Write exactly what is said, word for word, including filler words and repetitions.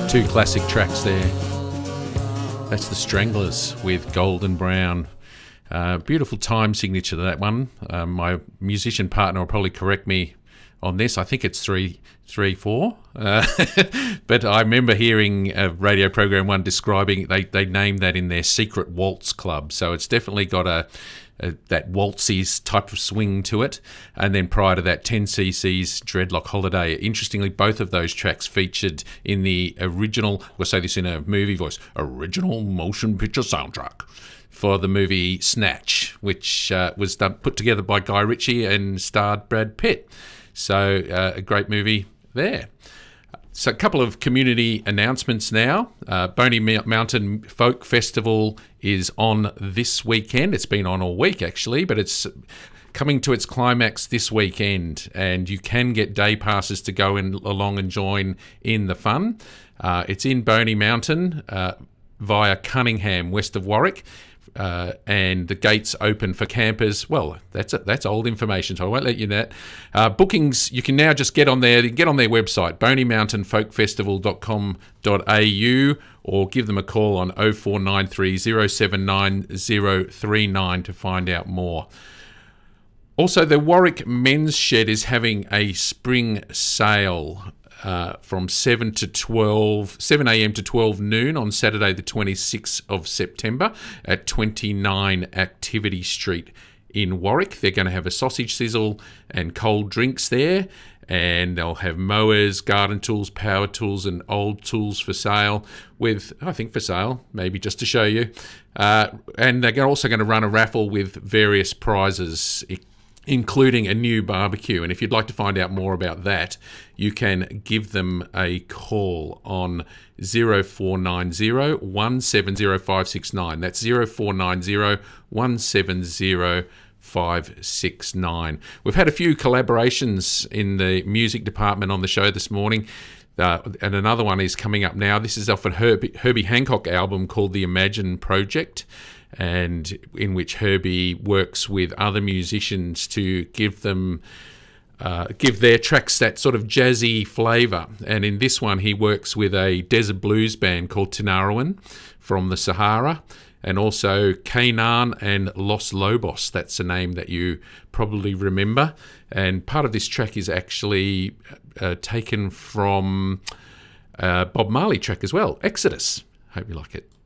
Two classic tracks there. That's the Stranglers with Golden Brown. Uh, beautiful time signature to that one. Uh, my musician partner will probably correct me on this. I think it's three, three, four. Uh, but I remember hearing a radio program one describing they they named that in their secret waltz club. So it's definitely got a, a that waltzy type of swing to it. And then prior to that, ten C C's Dreadlock Holiday. Interestingly, both of those tracks featured in the original. We'll say this in a movie voice: original motion picture soundtrack for the movie Snatch, which uh, was done, put together by Guy Ritchie and starred Brad Pitt. So uh, a great movie there. So a couple of community announcements now. Uh, Boney Mountain Folk Festival is on this weekend. It's been on all week actually, but it's coming to its climax this weekend, and you can get day passes to go in, along and join in the fun. Uh, it's in Boney Mountain uh, via Cunningham, west of Warwick. Uh, and the gates open for campers. Well, that's a, that's old information, so I won't let you know that. Uh, bookings, you can now just get on there, get on their website, boney mountain folk festival dot com dot a u, or give them a call on oh four nine three, oh seven nine oh three nine to find out more. Also, the Warwick Men's Shed is having a spring sale Uh, from seven to twelve, seven a m to twelve noon on Saturday the twenty-sixth of September at twenty-nine Activity Street in Warwick. They're going to have a sausage sizzle and cold drinks there, and they'll have mowers, garden tools, power tools and old tools for sale with, I think for sale, maybe just to show you. Uh, and they're also going to run a raffle with various prizes, including a new barbecue. And if you'd like to find out more about that, you can give them a call on oh four nine oh, one seven oh five six nine. That's oh four nine oh, one seven oh five six nine. We've had a few collaborations in the music department on the show this morning. Uh, and another one is coming up now. This is off a Herbie, Herbie Hancock album called The Imagine Project, and in which Herbie works with other musicians to give them uh, give their tracks that sort of jazzy flavour. And in this one, he works with a desert blues band called Tinariwen from the Sahara, and also Canaan and Los Lobos. That's a name that you probably remember. And part of this track is actually uh, taken from a Bob Marley track as well, Exodus. Hope you like it.